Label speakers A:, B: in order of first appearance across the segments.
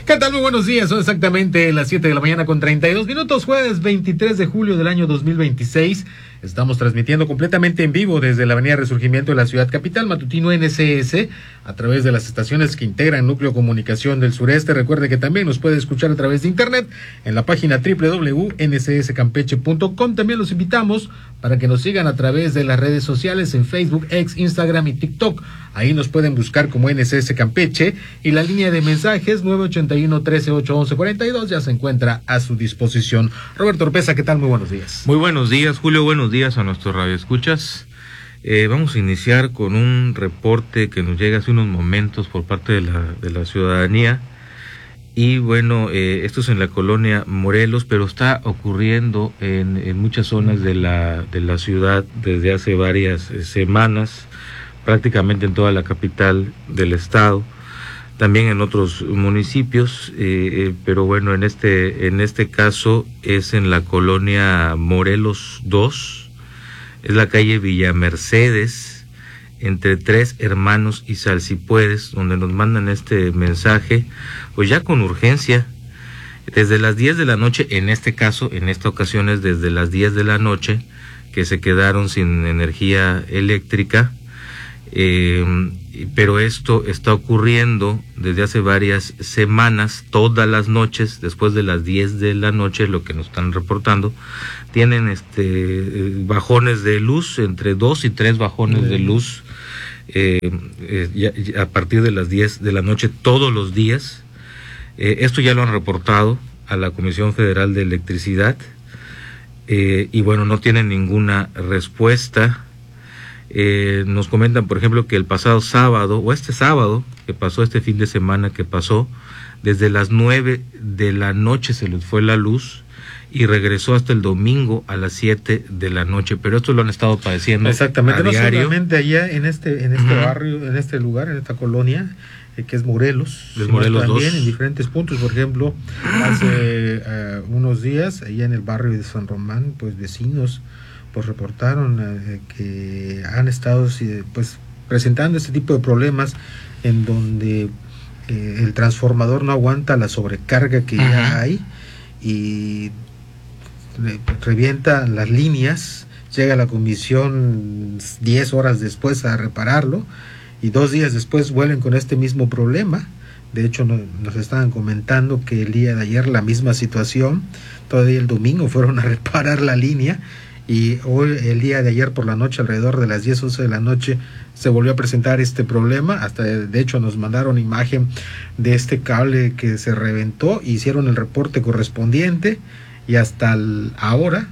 A: ¿Qué tal? Muy buenos días, son exactamente las 7 de la mañana con 32 minutos, jueves 23 de julio del año 2026. Estamos transmitiendo completamente en vivo desde la avenida Resurgimiento de la ciudad capital, matutino NCS, a través de las estaciones que integran Núcleo Comunicación del Sureste. Recuerde que también nos puede escuchar a través de internet en la página www.ncscampeche.com. También los invitamos para que nos sigan a través de las redes sociales en Facebook, X, Instagram y TikTok. Ahí nos pueden buscar como NCS Campeche, y la línea de mensajes 981-13-811-42 ya se encuentra a su disposición. Roberto Oropeza, ¿qué tal? Muy buenos días.
B: Muy buenos días, Julio. Buenos días a nuestros radioescuchas. Vamos a iniciar con un reporte que nos llega hace unos momentos por parte de la ciudadanía. Y bueno, esto es en la colonia Morelos, pero está ocurriendo en muchas zonas de la ciudad desde hace varias semanas, prácticamente en toda la capital del estado, también en otros municipios, pero bueno, en este caso es en la colonia Morelos 2, es la calle Villa Mercedes, entre Tres Hermanos y Salsipuedes, donde nos mandan este mensaje, pues ya con urgencia, desde las 10 de la noche, en este caso, en esta ocasión es desde las 10 de la noche, que se quedaron sin energía eléctrica. Pero esto está ocurriendo desde hace varias semanas, todas las noches, después de las 10 de la noche, lo que nos están reportando, tienen bajones de luz, entre 2 y 3 bajones de luz, a partir de las 10 de la noche todos los días. Esto ya lo han reportado a la Comisión Federal de Electricidad, y bueno, no tienen ninguna respuesta. Nos comentan, por ejemplo, que el pasado sábado, o este sábado, que pasó este fin de semana que pasó, desde las 9 de la noche se les fue la luz y regresó hasta el domingo a las 7 de la noche, pero esto lo han estado padeciendo.
A: Exactamente,
B: no diario.
A: Solamente allá en este barrio, en este lugar, en esta colonia, que es Morelos,
B: Morelos
A: también
B: 2.
A: En diferentes puntos. Por ejemplo, hace unos días, allá en el barrio de San Román, pues vecinos pues reportaron que han estado pues presentando este tipo de problemas en donde el transformador no aguanta la sobrecarga que ya hay y revienta las líneas. Llega la comisión 10 horas después a repararlo y 2 días después vuelven con este mismo problema. De hecho, nos estaban comentando que el día de ayer la misma situación, todavía el domingo fueron a reparar la línea. Y hoy, el día de ayer por la noche, alrededor de las 10, 11 de la noche, se volvió a presentar este problema. Hasta de hecho nos mandaron imagen de este cable que se reventó, hicieron el reporte correspondiente y hasta ahora,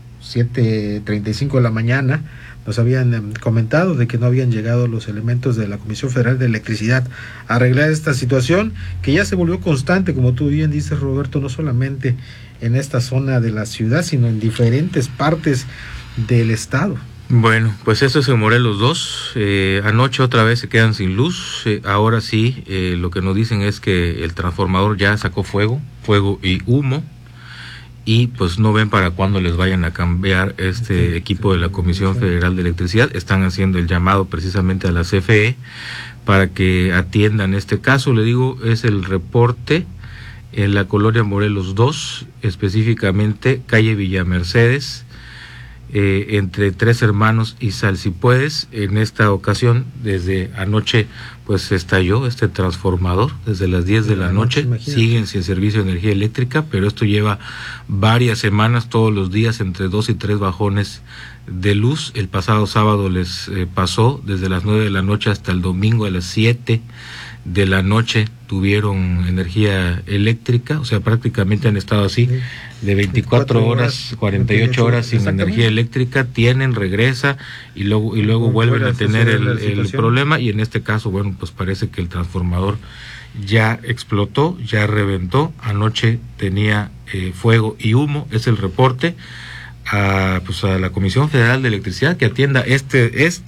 A: 7:35 de la mañana, nos habían comentado de que no habían llegado los elementos de la Comisión Federal de Electricidad a arreglar esta situación, que ya se volvió constante, como tú bien dices, Roberto, no solamente en esta zona de la ciudad, sino en diferentes partes del estado.
B: Bueno, pues eso es en Morelos 2. Anoche otra vez se quedan sin luz. Ahora sí, lo que nos dicen es que el transformador ya sacó fuego y humo, y pues no ven para cuándo les vayan a cambiar este equipo de la Comisión Federal de Electricidad. Están haciendo el llamado precisamente a la CFE para que atiendan este caso. Le digo, es el reporte en la colonia Morelos 2, específicamente calle Villa Mercedes, entre Tres Hermanos y Salsipuedes. En esta ocasión, desde anoche, pues se estalló este transformador, desde las 10 de la noche, siguen sin servicio de energía eléctrica, pero esto lleva varias semanas, todos los días, entre 2 y 3 bajones de luz. El pasado sábado les pasó, desde las 9 de la noche hasta el domingo a las 7 de la noche tuvieron energía eléctrica, o sea, prácticamente han estado así de 24 horas, 48 horas sin energía eléctrica, regresa y luego vuelven a tener el problema, y en este caso, bueno, pues parece que el transformador ya explotó, ya reventó. Anoche tenía fuego y humo. Es el reporte a la Comisión Federal de Electricidad, que atienda este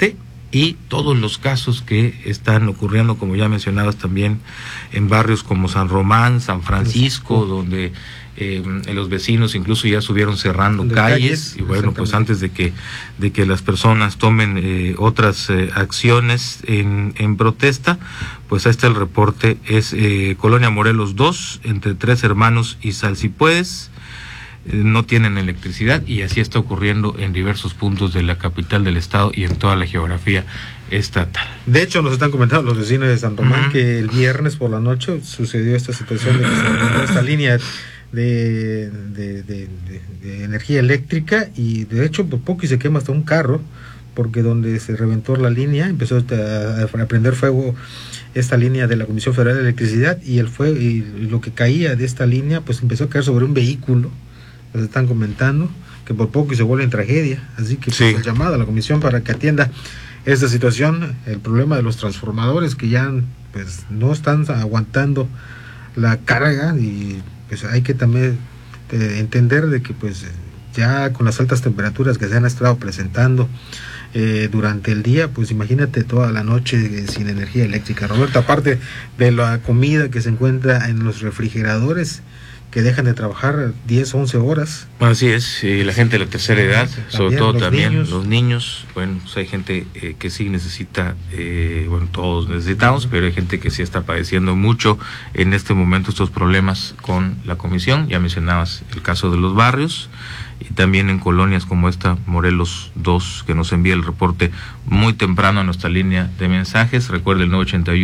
B: y todos los casos que están ocurriendo, como ya mencionabas, también en barrios como San Román, San Francisco, donde los vecinos incluso ya estuvieron cerrando calles, y bueno, pues antes de que las personas tomen otras acciones en protesta, pues ahí está el reporte. Es Colonia Morelos 2, entre Tres Hermanos y Salsipuedes, no tienen electricidad, y así está ocurriendo en diversos puntos de la capital del estado y en toda la geografía estatal.
A: De hecho, nos están comentando los vecinos de San Román que el viernes por la noche sucedió esta situación de que se reventó esta línea de energía eléctrica, y de hecho por poco y se quema hasta un carro, porque donde se reventó la línea empezó a prender fuego esta línea de la Comisión Federal de Electricidad, y el fuego y lo que caía de esta línea pues empezó a caer sobre un vehículo. Nos están comentando que por poco y se vuelve en tragedia, así que pues, el llamado a la comisión para que atienda esta situación, el problema de los transformadores que ya pues no están aguantando la carga, y pues hay que también entender de que pues ya con las altas temperaturas que se han estado presentando durante el día, pues imagínate toda la noche sin energía eléctrica. Roberto, aparte de la comida que se encuentra en los refrigeradores, que dejan de trabajar 10, 11 horas.
B: Así es, y la gente de la tercera edad, sobre todo también los niños, bueno, pues hay gente que sí necesita, bueno, todos necesitamos, pero hay gente que sí está padeciendo mucho en este momento estos problemas con la comisión. Ya mencionabas el caso de los barrios, y también en colonias como esta, Morelos 2, que nos envía el reporte muy temprano a nuestra línea de mensajes. Recuerde el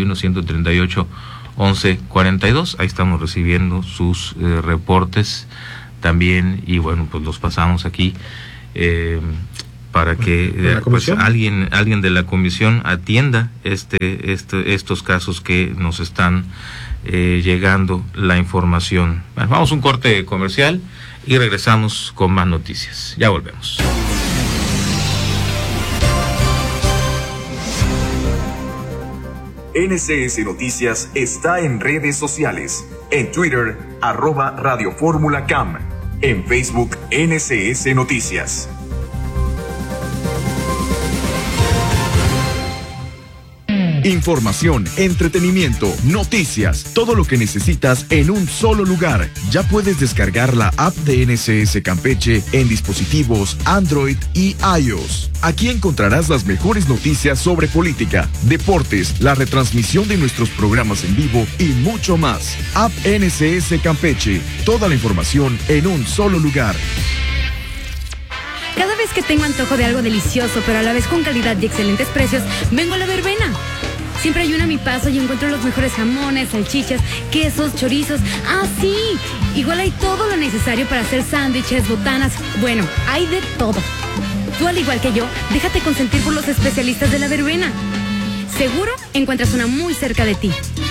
B: 981-138-1142, ahí estamos recibiendo sus reportes también, y bueno, pues los pasamos aquí para que pues, alguien de la comisión atienda estos casos que nos están llegando la información. Bueno, vamos a un corte comercial y regresamos con más noticias. Ya volvemos.
C: NCS Noticias está en redes sociales. En Twitter, @Radio Fórmula CAM. En Facebook, NCS Noticias. Información, entretenimiento, noticias, todo lo que necesitas en un solo lugar. Ya puedes descargar la app de NCS Campeche en dispositivos Android y iOS. Aquí encontrarás las mejores noticias sobre política, deportes, la retransmisión de nuestros programas en vivo y mucho más. App NCS Campeche, toda la información en un solo lugar.
D: Cada vez que tengo antojo de algo delicioso, pero a la vez con calidad y excelentes precios, vengo a La Verbena. Siempre hay una a mi paso y encuentro los mejores jamones, salchichas, quesos, chorizos. ¡Ah, sí! Igual hay todo lo necesario para hacer sándwiches, botanas. Bueno, hay de todo. Tú, al igual que yo, déjate consentir por los especialistas de La Verbena. Seguro encuentras una muy cerca de ti.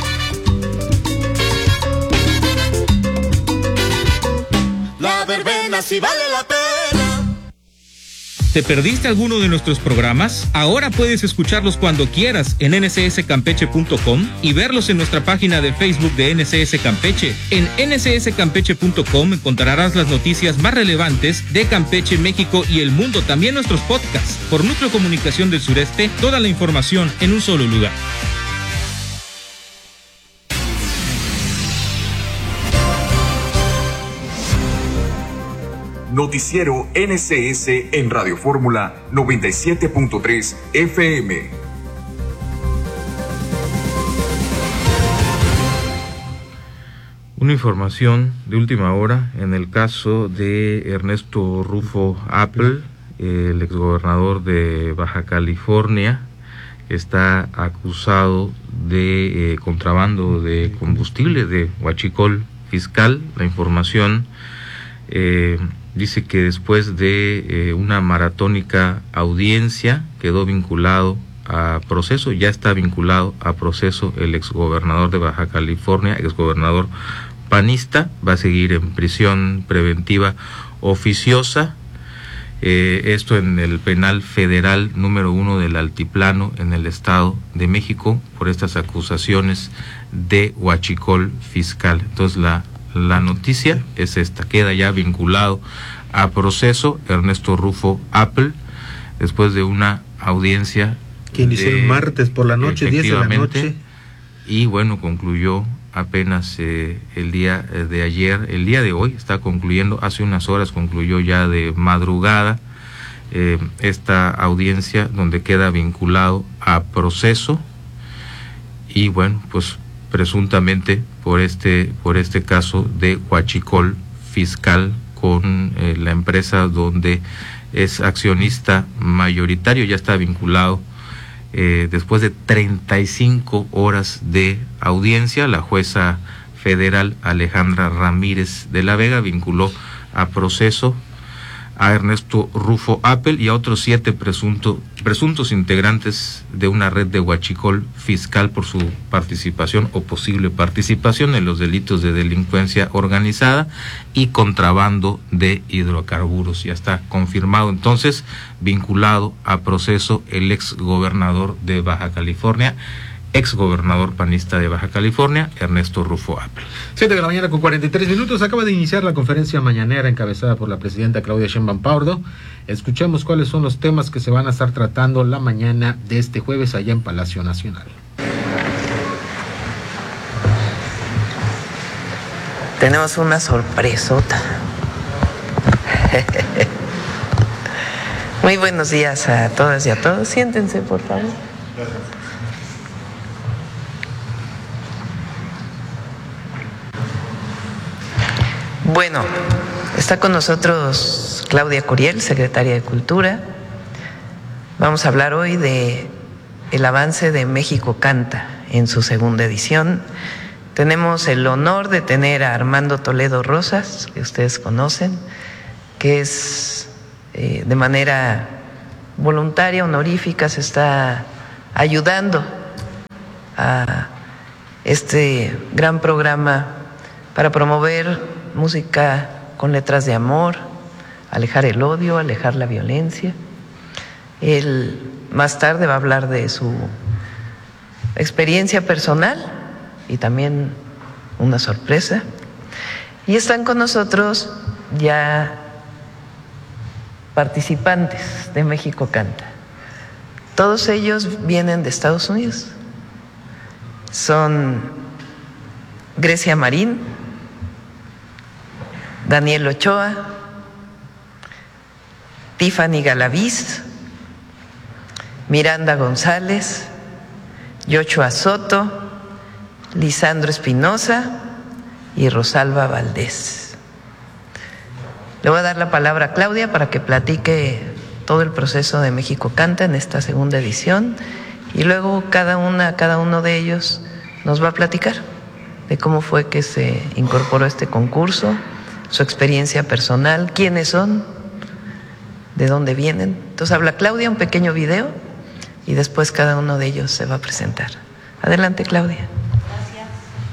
E: La Verbena sí vale la pena.
F: ¿Te perdiste alguno de nuestros programas? Ahora puedes escucharlos cuando quieras en ncscampeche.com y verlos en nuestra página de Facebook de NCS Campeche. En ncscampeche.com encontrarás las noticias más relevantes de Campeche, México y el mundo, también nuestros podcasts. Por Núcleo Comunicación del Sureste, toda la información en un solo lugar.
C: Noticiero NCS en Radio Fórmula 97.3 FM.
B: Una información de última hora en el caso de Ernesto Rufo Apple, el exgobernador de Baja California, que está acusado de contrabando de combustible, de huachicol fiscal. La información dice que después de una maratónica audiencia quedó vinculado a proceso, ya está vinculado a proceso el exgobernador de Baja California, exgobernador panista, va a seguir en prisión preventiva oficiosa, esto en el penal federal número 1 del Altiplano en el Estado de México por estas acusaciones de huachicol fiscal. Entonces la noticia es esta, queda ya vinculado a proceso Ernesto Rufo Apple después de una audiencia
A: Que inició el martes por la noche, 10 de la noche.
B: Y bueno, concluyó apenas el día de ayer, el día de hoy está concluyendo, hace unas horas concluyó ya de madrugada esta audiencia donde queda vinculado a proceso y bueno, pues presuntamente por este caso de huachicol fiscal con la empresa donde es accionista mayoritario, ya está vinculado. Después de 35 horas de audiencia, la jueza federal Alejandra Ramírez de la Vega vinculó a proceso a Ernesto Rufo Appel y a otros 7 presuntos integrantes de una red de huachicol fiscal por su participación o posible participación en los delitos de delincuencia organizada y contrabando de hidrocarburos. Ya está confirmado entonces, vinculado a proceso el ex gobernador de Baja California, ex gobernador panista de Baja California, Ernesto Rufo Appel.
A: 7 de la mañana con 43 minutos. Acaba de iniciar la conferencia mañanera encabezada por la presidenta Claudia Sheinbaum Pardo. Escuchemos cuáles son los temas que se van a estar tratando la mañana de este jueves allá en Palacio Nacional.
G: Tenemos una sorpresota. Muy buenos días a todas y a todos. Siéntense, por favor. Bueno, está con nosotros Claudia Curiel, secretaria de Cultura. Vamos a hablar hoy de el avance de México Canta en su segunda edición. Tenemos el honor de tener a Armando Toledo Rosas, que ustedes conocen, que es de manera voluntaria, honorífica, se está ayudando a este gran programa para promover música con letras de amor, alejar el odio, alejar la violencia. Él más tarde va a hablar de su experiencia personal y también una sorpresa. Y están con nosotros ya participantes de México Canta. Todos ellos vienen de Estados Unidos. Son Grecia Marín, Daniel Ochoa, Tiffany Galaviz, Miranda González, Yochoa Soto, Lisandro Espinosa y Rosalba Valdés. Le voy a dar la palabra a Claudia para que platique todo el proceso de México Canta en esta segunda edición y luego cada uno de ellos nos va a platicar de cómo fue que se incorporó a este concurso, su experiencia personal, quiénes son, de dónde vienen. Entonces habla Claudia, un pequeño video y después cada uno de ellos se va a presentar. Adelante, Claudia.
H: Gracias.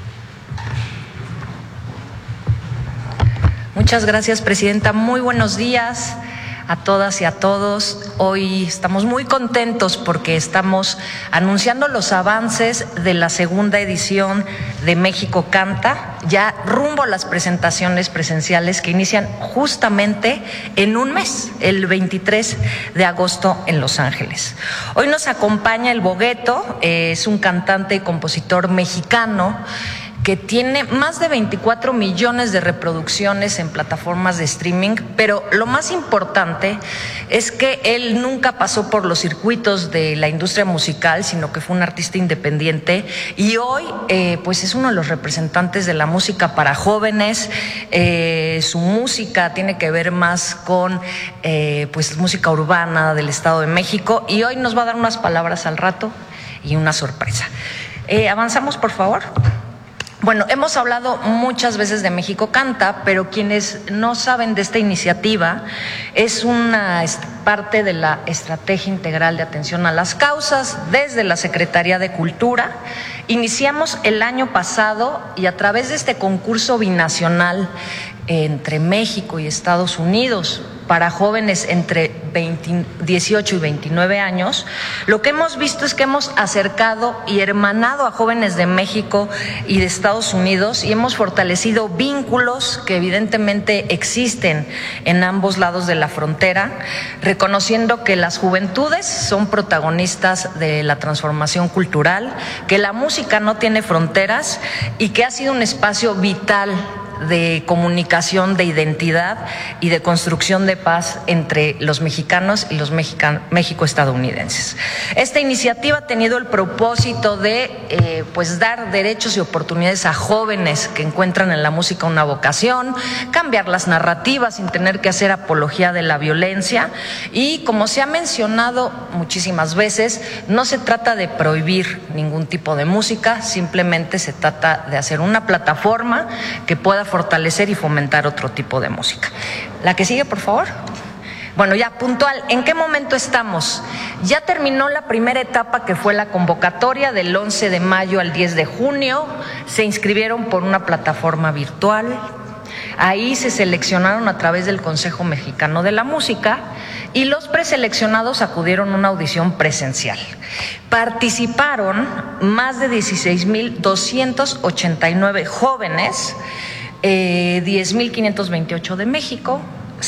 H: Muchas gracias, presidenta. Muy buenos días a todas y a todos. Hoy estamos muy contentos porque estamos anunciando los avances de la segunda edición de México Canta, ya rumbo a las presentaciones presenciales que inician justamente en un mes, el 23 de agosto en Los Ángeles. Hoy nos acompaña El Bogueto, es un cantante y compositor mexicano que tiene más de 24 millones de reproducciones en plataformas de streaming, pero lo más importante es que él nunca pasó por los circuitos de la industria musical, sino que fue un artista independiente y hoy pues es uno de los representantes de la música para jóvenes. Su música tiene que ver más con pues música urbana del Estado de México y hoy nos va a dar unas palabras al rato y una sorpresa. Avanzamos, por favor. Bueno, hemos hablado muchas veces de México Canta, pero quienes no saben de esta iniciativa, es una parte de la Estrategia Integral de Atención a las Causas desde la Secretaría de Cultura. Iniciamos el año pasado y a través de este concurso binacional entre México y Estados Unidos para jóvenes entre 18 y 29 años, lo que hemos visto es que hemos acercado y hermanado a jóvenes de México y de Estados Unidos y hemos fortalecido vínculos que evidentemente existen en ambos lados de la frontera, reconociendo que las juventudes son protagonistas de la transformación cultural, que la música no tiene fronteras y que ha sido un espacio vital de comunicación, de identidad y de construcción de paz entre los mexicanos y los mexico-estadounidenses. Esta iniciativa ha tenido el propósito de pues dar derechos y oportunidades a jóvenes que encuentran en la música una vocación, cambiar las narrativas sin tener que hacer apología de la violencia y, como se ha mencionado muchísimas veces, no se trata de prohibir ningún tipo de música, simplemente se trata de hacer una plataforma que pueda fortalecer y fomentar otro tipo de música. La que sigue, por favor. Bueno, ya puntual, ¿en qué momento estamos? Ya terminó la primera etapa, que fue la convocatoria del 11 de mayo al 10 de junio. Se inscribieron por una plataforma virtual. Ahí se seleccionaron a través del Consejo Mexicano de la Música y los preseleccionados acudieron a una audición presencial. Participaron más de 16,289 jóvenes, 10,528 de México,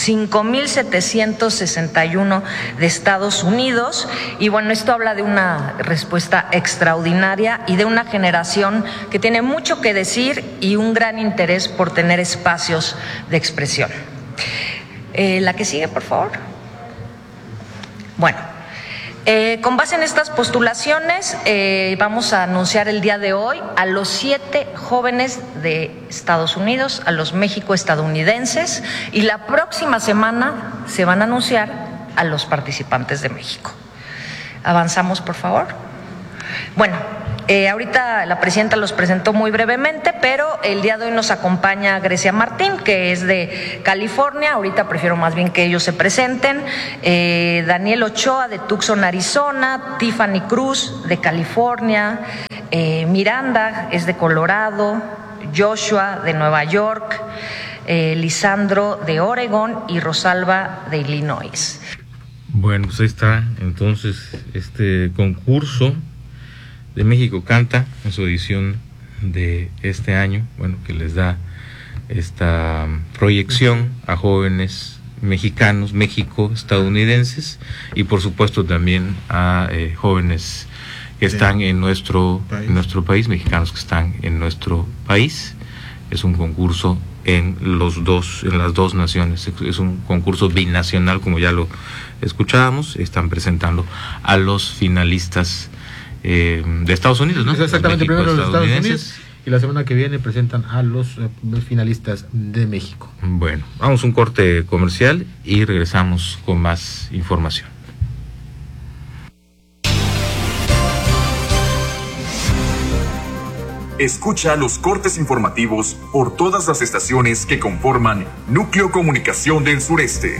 H: 5,761 de Estados Unidos, y bueno, esto habla de una respuesta extraordinaria y de una generación que tiene mucho que decir y un gran interés por tener espacios de expresión. La que sigue, por favor. Bueno, con base en estas postulaciones, vamos a anunciar el día de hoy a los 7 jóvenes de Estados Unidos, a los mexico-estadounidenses, y la próxima semana se van a anunciar a los participantes de México. Avanzamos, por favor. Bueno, ahorita la presidenta los presentó muy brevemente, pero el día de hoy nos acompaña Grecia Martín, que es de California. Ahorita prefiero más bien que ellos se presenten. Daniel Ochoa, de Tucson, Arizona. Tiffany Cruz, de California. Miranda es de Colorado. Joshua, de Nueva York. Lisandro, de Oregon. Y Rosalba, de Illinois.
B: Bueno, pues ahí está entonces este concurso de México Canta en su edición de este año, bueno, que les da esta proyección a jóvenes mexicanos, México-estadounidenses, y por supuesto también a jóvenes que están en nuestro país, mexicanos que están en nuestro país. Es un concurso en las dos naciones, es un concurso binacional, como ya lo escuchábamos. Están presentando a los finalistas de Estados Unidos, ¿no?
A: Exactamente, primero los Estados Unidos y la semana que viene presentan a los finalistas de México.
B: Bueno, vamos a un corte comercial y regresamos con más información.
C: Escucha los cortes informativos por todas las estaciones que conforman Núcleo Comunicación del Sureste.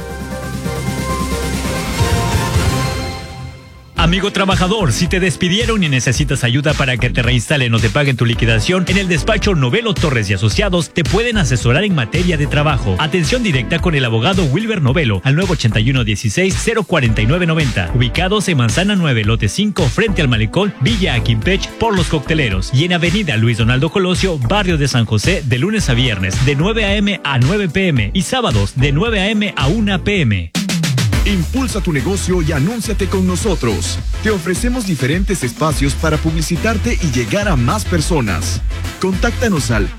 I: Amigo trabajador, si te despidieron y necesitas ayuda para que te reinstalen o te paguen tu liquidación, en el despacho Novelo Torres y Asociados te pueden asesorar en materia de trabajo. Atención directa con el abogado Wilber Novelo al 981-16-04990. Ubicados en Manzana 9, lote 5, frente al Malecón, Villa Aquimpech, por Los Cocteleros. Y en Avenida Luis Donaldo Colosio, barrio de San José, de lunes a viernes, de 9 a.m. a 9 p.m. y sábados, de 9 a.m. a 1 p.m.
C: Impulsa tu negocio y anúnciate con nosotros. Te ofrecemos diferentes espacios para publicitarte y llegar a más personas. Contáctanos al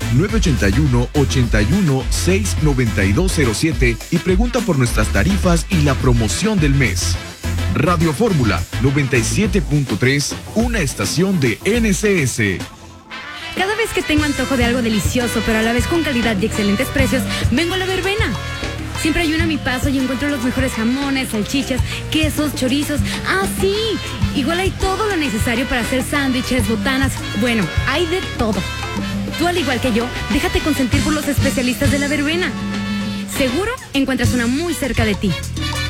C: 981-81-69207 y pregunta por nuestras tarifas y la promoción del mes. Radio Fórmula 97.3, una estación de NCS.
D: Cada vez que tengo antojo de algo delicioso, pero a la vez con calidad y excelentes precios, vengo a La Verbena. Siempre hay uno a mi paso y encuentro los mejores jamones, salchichas, quesos, chorizos. ¡Ah, sí! Igual hay todo lo necesario para hacer sándwiches, botanas. Bueno, hay de todo. Tú, al igual que yo, déjate consentir por los especialistas de La Verbena. Seguro encuentras una muy cerca de ti.